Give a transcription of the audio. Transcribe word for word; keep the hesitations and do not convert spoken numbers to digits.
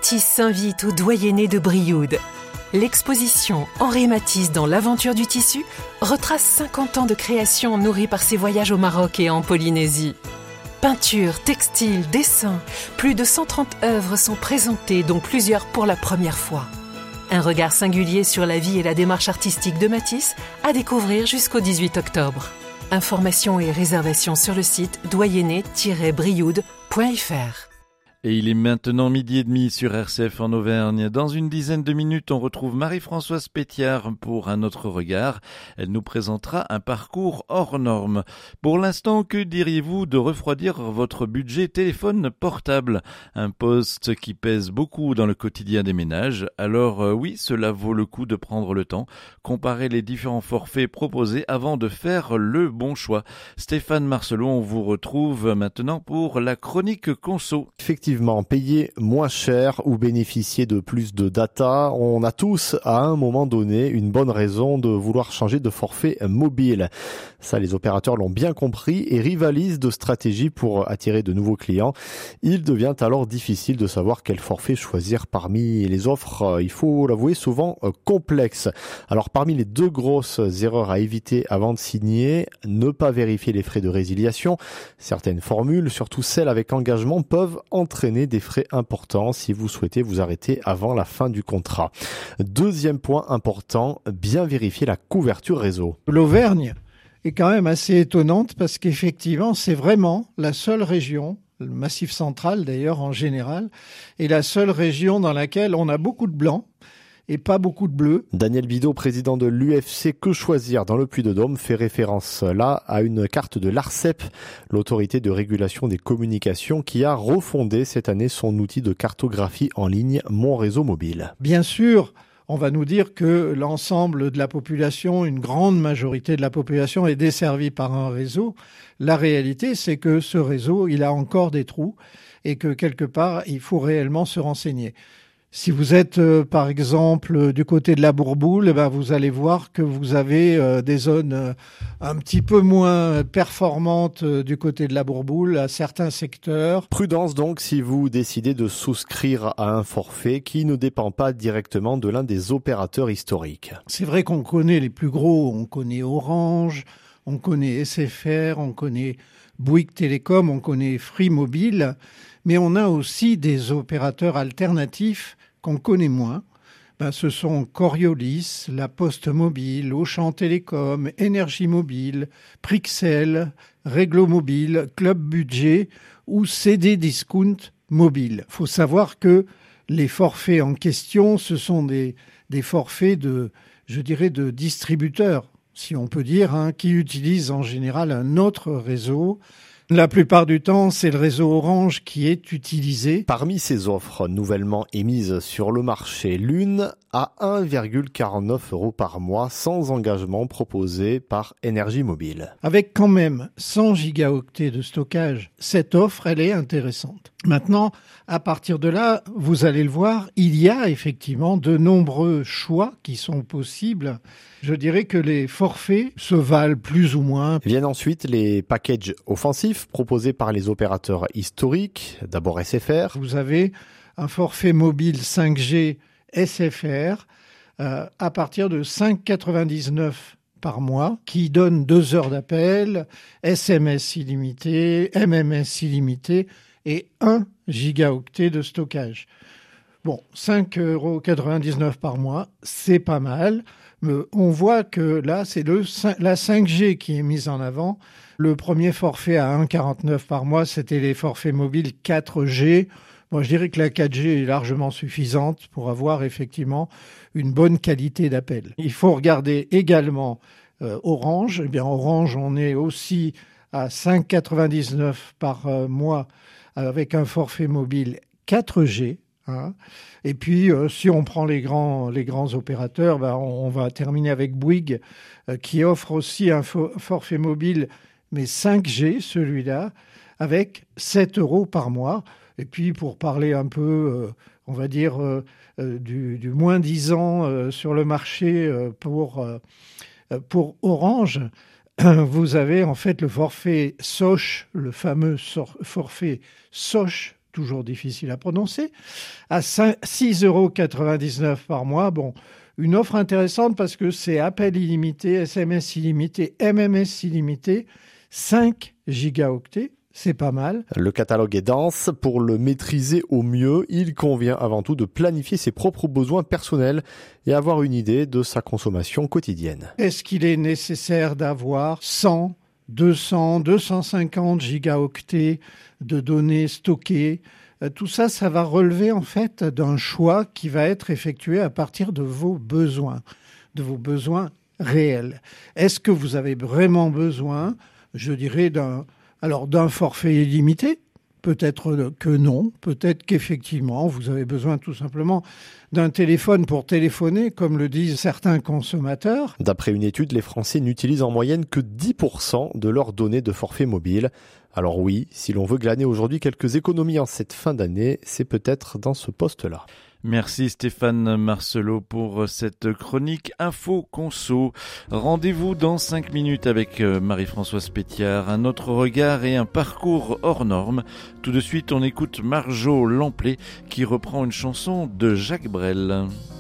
Matisse s'invite au doyenné de Brioude. L'exposition Henri Matisse dans l'aventure du tissu retrace cinquante ans de création nourrie par ses voyages au Maroc et en Polynésie. Peinture, textile, dessin, plus de cent trente œuvres sont présentées, dont plusieurs pour la première fois. Un regard singulier sur la vie et la démarche artistique de Matisse à découvrir jusqu'au dix-huit octobre. Informations et réservations sur le site doyenné tiret brioude point f r. Et il est maintenant midi et demi sur R C F en Auvergne. Dans une dizaine de minutes, on retrouve Marie-Françoise Pétiard pour un autre regard. Elle nous présentera un parcours hors norme. Pour l'instant, que diriez-vous de refroidir votre budget téléphone portable? Un poste qui pèse beaucoup dans le quotidien des ménages. Alors euh, oui, cela vaut le coup de prendre le temps, comparer les différents forfaits proposés avant de faire le bon choix. Stéphane Marcelot, on vous retrouve maintenant pour la chronique conso. Effectivement, payer moins cher ou bénéficier de plus de data, on a tous à un moment donné une bonne raison de vouloir changer de forfait mobile. Ça, les opérateurs l'ont bien compris et rivalisent de stratégies pour attirer de nouveaux clients. Il devient alors difficile de savoir quel forfait choisir parmi les offres, il faut l'avouer, souvent complexes. Alors parmi les deux grosses erreurs à éviter avant de signer, ne pas vérifier les frais de résiliation. Certaines formules, surtout celles avec engagement, peuvent entraîner des frais importants si vous souhaitez vous arrêter avant la fin du contrat. Deuxième point important, bien vérifier la couverture réseau. L'Auvergne est quand même assez étonnante parce qu'effectivement, c'est vraiment la seule région, le Massif central d'ailleurs en général, est la seule région dans laquelle on a beaucoup de blancs et pas beaucoup de bleus. Daniel Bidot, président de l'U F C Que Choisir dans le Puy-de-Dôme, fait référence là à une carte de l'Arcep, l'autorité de régulation des communications, qui a refondé cette année son outil de cartographie en ligne Mon Réseau Mobile. Bien sûr, on va nous dire que l'ensemble de la population, une grande majorité de la population est desservie par un réseau. La réalité, c'est que ce réseau, il a encore des trous et que quelque part, il faut réellement se renseigner. Si vous êtes, euh, par exemple, du côté de la Bourboule, eh ben, vous allez voir que vous avez euh, des zones euh, un petit peu moins performantes euh, du côté de la Bourboule, à certains secteurs. Prudence donc si vous décidez de souscrire à un forfait qui ne dépend pas directement de l'un des opérateurs historiques. C'est vrai qu'on connaît les plus gros, on connaît Orange, on connaît S F R, on connaît Bouygues Télécom, on connaît Free Mobile, mais on a aussi des opérateurs alternatifs qu'on connaît moins. Ben, ce sont Coriolis, La Poste Mobile, Auchan Télécom, Énergie Mobile, Prixel, Réglo Mobile, Club Budget ou C D Discount Mobile. Il faut savoir que les forfaits en question, ce sont des, des forfaits de, je dirais, de distributeurs, si on peut dire, hein, qui utilisent en général un autre réseau. La plupart du temps, c'est le réseau Orange qui est utilisé. Parmi ces offres nouvellement émises sur le marché, l'une à un virgule quarante-neuf euros par mois sans engagement proposé par Énergie Mobile. Avec quand même cent gigaoctets de stockage, cette offre, elle est intéressante. Maintenant, à partir de là, vous allez le voir, il y a effectivement de nombreux choix qui sont possibles. Je dirais que les forfaits se valent plus ou moins. Viennent ensuite les packages offensifs proposés par les opérateurs historiques. D'abord S F R. Vous avez un forfait mobile cinq G S F R euh, à partir de cinq euros quatre-vingt-dix-neuf par mois qui donne deux heures d'appel, S M S illimité, M M S illimité et un gigaoctet de stockage. Bon, cinq euros quatre-vingt-dix-neuf par mois, c'est pas mal. Mais on voit que là, c'est le, la cinq G qui est mise en avant. Le premier forfait à un euro quarante-neuf par mois, c'était les forfaits mobiles quatre G. Moi, je dirais que la quatre G est largement suffisante pour avoir effectivement une bonne qualité d'appel. Il faut regarder également euh, Orange. Eh bien, Orange, on est aussi à cinq euros quatre-vingt-dix-neuf par euh, mois avec un forfait mobile quatre G. Hein. Et puis, euh, si on prend les grands, les grands opérateurs, ben, on, on va terminer avec Bouygues, euh, qui offre aussi un fo- forfait mobile, mais cinq G, celui-là, avec sept euros par mois. Et puis, pour parler un peu, euh, on va dire, euh, euh, du, du moins dix ans euh, sur le marché euh, pour, euh, pour Orange, vous avez en fait le forfait Soch, le fameux so- forfait Soch, toujours difficile à prononcer, à six euros quatre-vingt-dix-neuf par mois. Bon, une offre intéressante parce que c'est appel illimité, S M S illimité, M M S illimité, cinq gigaoctets. C'est pas mal. Le catalogue est dense. Pour le maîtriser au mieux, il convient avant tout de planifier ses propres besoins personnels et avoir une idée de sa consommation quotidienne. Est-ce qu'il est nécessaire d'avoir cent, deux cents, deux cent cinquante gigaoctets de données stockées ? Tout ça, ça va relever en fait d'un choix qui va être effectué à partir de vos besoins, de vos besoins réels. Est-ce que vous avez vraiment besoin, je dirais, d'un Alors, d'un forfait illimité, peut-être que non, peut-être qu'effectivement, vous avez besoin tout simplement d'un téléphone pour téléphoner, comme le disent certains consommateurs. D'après une étude, les Français n'utilisent en moyenne que dix pour cent de leurs données de forfait mobile. Alors oui, si l'on veut glaner aujourd'hui quelques économies en cette fin d'année, c'est peut-être dans ce poste-là. Merci Stéphane Marcelot pour cette chronique Info Conso. Rendez-vous dans cinq minutes avec Marie-Françoise Pétiard, un autre regard et un parcours hors norme. Tout de suite, on écoute Marjo Lamplé qui reprend une chanson de Jacques Brel.